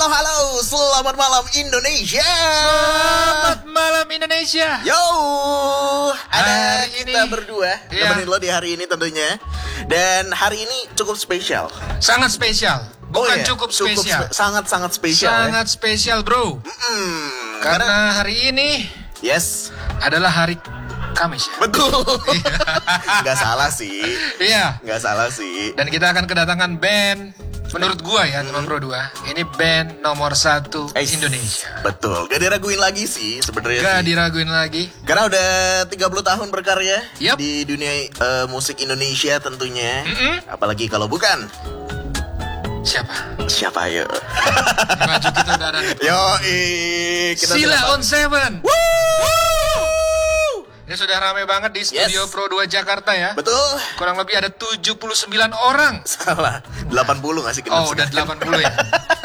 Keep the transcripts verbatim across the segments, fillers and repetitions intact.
halo, halo. Selamat malam Indonesia. Selamat malam Indonesia. Yo, ada Hari kita ini- berdua Iya. nemenin lo di hari ini tentunya. Dan hari ini cukup spesial. Sangat spesial. Oh Bukan iya, cukup spesial. spe- sangat-sangat spesial. Sangat spesial, bro. ya. Hmm, Karena hari ini yes, adalah hari Kamis. ya? betul. Nggak salah sih. Iya. Nggak salah sih. Dan kita akan kedatangan band. Menurut gua ya, teman Pro dua, ini band nomor satu Eh, Indonesia. Betul. Gak diraguin lagi sih sebenarnya. Gak sih. diraguin lagi. Karena udah tiga puluh tahun berkarya Yup. di dunia eh, musik Indonesia tentunya. Mm-mm. Apalagi kalau bukan. Siapa? Siapa ya? Maju kita udah ada. Yo, kita Sila sudah- on Seven. Woo! Ini sudah ramai banget di studio Yes. Pro dua Jakarta ya. Betul. Kurang lebih ada tujuh puluh sembilan orang. Salah. delapan puluh nggak sih? Oh, udah delapan puluh ya.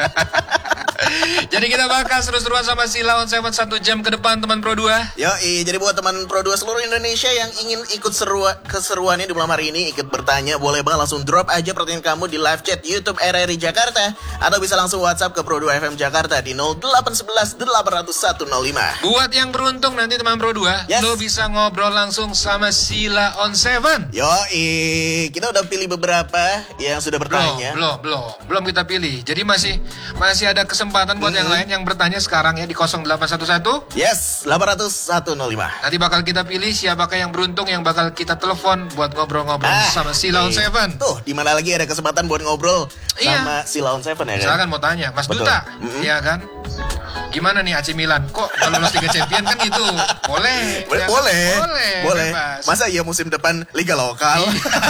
Jadi kita bakal seru-seruan sama Sila on Seven satu jam ke depan teman Pro dua. Yo, jadi buat teman Pro dua seluruh Indonesia yang ingin ikut serua, keseruannya di malam hari ini, ikut bertanya, boleh banget langsung drop aja pertanyaan kamu di live chat YouTube R R I Jakarta. Atau bisa langsung WhatsApp ke Pro dua F M Jakarta di nol delapan satu satu delapan nol nol satu nol lima. Buat yang beruntung nanti teman Pro dua, Yes. lo bisa ngobrol langsung sama Sila on Seven. Yo, kita udah pilih beberapa yang sudah Belum, bertanya. belum, belum, belum kita pilih. Jadi masih masih ada kesempatan buat yang lain yang bertanya sekarang ya di nol delapan satu satu. Yes, delapan nol satu nol lima. Nanti bakal kita pilih siapakah yang beruntung yang bakal kita telepon buat ngobrol-ngobrol Ah, sama Sila on nih. Seven. Tuh, di mana lagi ada kesempatan buat ngobrol Iya. sama Sila on Seven ya kan? Misalkan mau tanya, Mas Betul. Duta, Mm-mm. ya kan? Gimana nih A C Milan? Kok kalau lolos Liga Champion kan gitu? Boleh. Boleh, ya kan? boleh, Boleh. boleh. bebas. Masa iya musim depan Liga Lokal?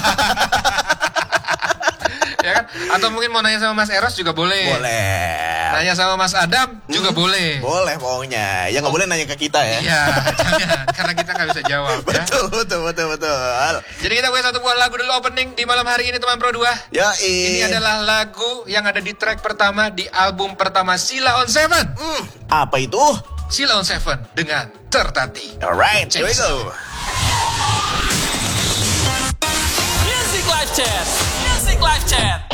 Ya kan? Atau mungkin mau nanya sama Mas Eros juga boleh. Boleh. Nanya sama Mas Adam juga Hmm, boleh. Boleh pokoknya. Ya nggak boleh nanya ke kita ya. Iya, jangan. Karena kita nggak bisa jawab ya. Betul, betul, betul, betul. Jadi kita punya satu buah lagu dulu opening di malam hari ini teman Pro dua. Ya, Ini adalah lagu yang ada di track pertama di album pertama Sila on Seven. Hmm, apa itu? Sila on Seven dengan Tertati. Alright, here we Check. go. Music Live Chat. Music Live Chat.